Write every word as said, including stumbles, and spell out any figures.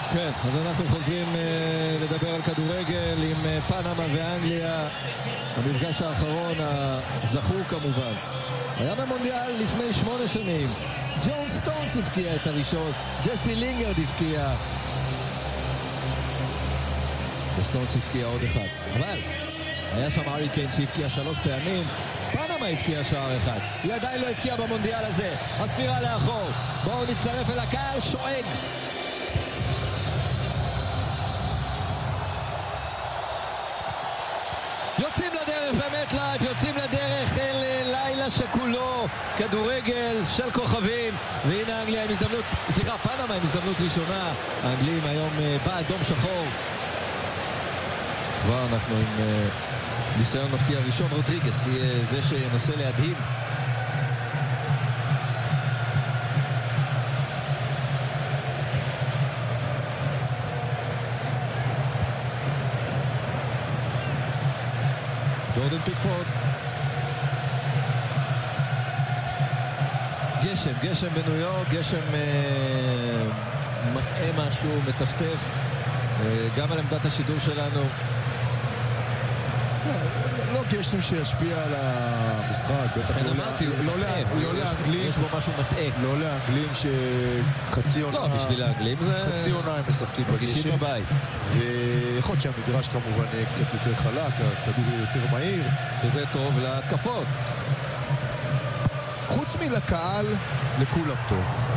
כן, אז אנחנו חוזרים uh, לדבר על כדורגל עם uh, פנמה ואנגליה. המפגש האחרון, הזכור כמובן, היה במונדיאל לפני שמונה שנים. ג'ון סטונס הבקיע את הראשון, ג'סי לינגרד הבקיע, וסטונס הבקיע עוד אחד. אבל היה שם ארי קיין שהבקיע שלוש פעמים. פנמה הבקיע שער אחד, היא עדיין לא הבקיעה במונדיאל הזה. הספירה לאחור, בואו נצטרף אל הקהל שואג. יוצאים לדרך באמת לייב, יוצאים לדרך אל לילה שכולו כדורגל של כוכבים. והנה אנגליה עם הזדמנות, סליחה, פנמה עם הזדמנות ראשונה. האנגלים היום באדום שחור. כבר אנחנו עם uh, ניסיון מפתיע ראשון. רודריגס יהיה זה שינסה להדהים. ג'ורדן פיקפורד. גשם, גשם בניו יורק, גשם uh, מטעה משהו, מטפטף uh, גם על עמדת השידור שלנו. לא גשם שישפיע על המשחק, לא לאנגלים, יש בו משהו מטעה, לא לאנגלים שחצי עונה, לא, בשביל האנגלים זה חצי עונה הם משחקים בגשם בבית, ויכול להיות שהמדרש כמובן יהיה קצת יותר חלק, הכדור יהיה יותר מהיר, שזה טוב להתקפות. חוץ מלקהל לכולם טוב.